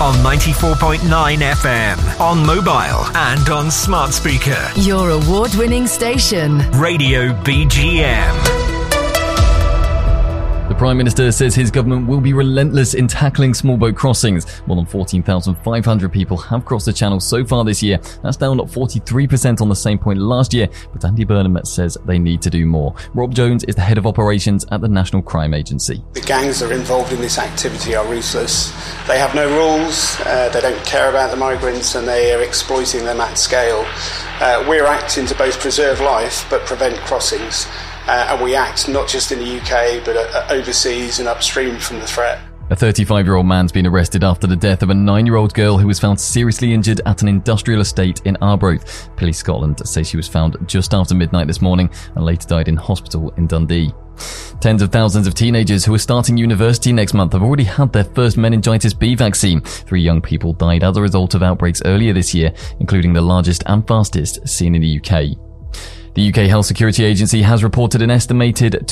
on 94.9 FM, on mobile and on smart speaker. Your award-winning station. Radio BGM. The Prime Minister says his government will be relentless in tackling small boat crossings. More than 14,500 people have crossed the channel so far this year. That's down 43% on the same point last year, but Andy Burnham says they need to do more. Rob Jones is the head of operations at the National Crime Agency. The gangs that are involved in this activity are ruthless. They have no rules, they don't care about the migrants, and they are exploiting them at scale. We're acting to both preserve life but prevent crossings. And we act not just in the UK, but overseas and upstream from the threat. A 35-year-old man's been arrested after the death of a 9-year-old girl who was found seriously injured at an industrial estate in Arbroath. Police Scotland say she was found just after midnight this morning and later died in hospital in Dundee. Tens of thousands of teenagers who are starting university next month have already had their first meningitis B vaccine. 3 young people died as a result of outbreaks earlier this year, including the largest and fastest seen in the UK. The UK Health Security Agency has reported an estimated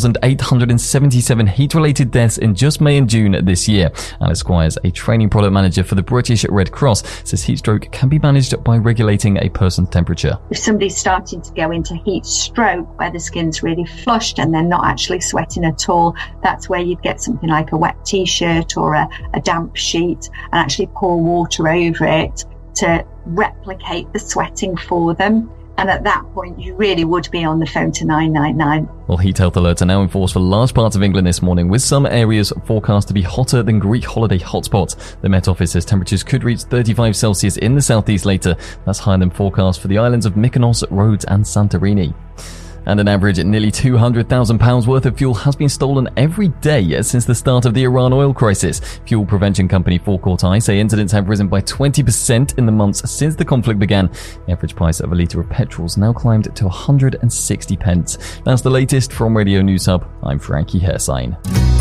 2,877 heat-related deaths in just May and June this year. Alice Squires, a training product manager for the British Red Cross, says heat stroke can be managed by regulating a person's temperature. If somebody's starting to go into heat stroke where the skin's really flushed and they're not actually sweating at all, that's where you'd get something like a wet t-shirt or a damp sheet and actually pour water over it to replicate the sweating for them. And at that point, you really would be on the phone to 999. Well, heat health alerts are now in force for large parts of England this morning, with some areas forecast to be hotter than Greek holiday hotspots. The Met Office says temperatures could reach 35 Celsius in the southeast later. That's higher than forecast for the islands of Mykonos, Rhodes and Santorini. And an average nearly £200,000 worth of fuel has been stolen every day since the start of the Iran oil crisis. Fuel prevention company Forecourt I say incidents have risen by 20% in the months since the conflict began. The average price of a litre of petrol's now climbed to 160 pence. That's the latest from Radio News Hub. I'm Frankie Hersign.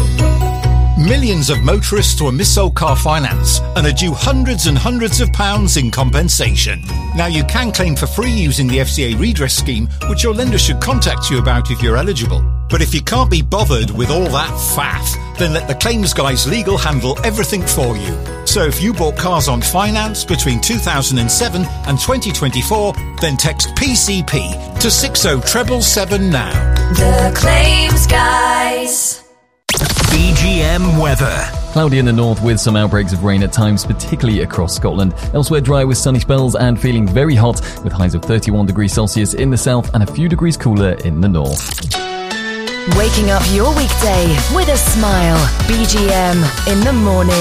Millions of motorists were mis-sold car finance and are due hundreds and hundreds of pounds in compensation. Now you can claim for free using the FCA redress scheme, which your lender should contact you about if you're eligible. But if you can't be bothered with all that faff, then let the claims guys legal handle everything for you. So if you bought cars on finance between 2007 and 2024, then text PCP to 60777 now. The Claims Guys. BGM weather. Cloudy in the north with some outbreaks of rain at times, particularly across Scotland. Elsewhere dry with sunny spells and feeling very hot with highs of 31 degrees Celsius in the south and a few degrees cooler in the north. Waking up your weekday with a smile. BGM in the morning.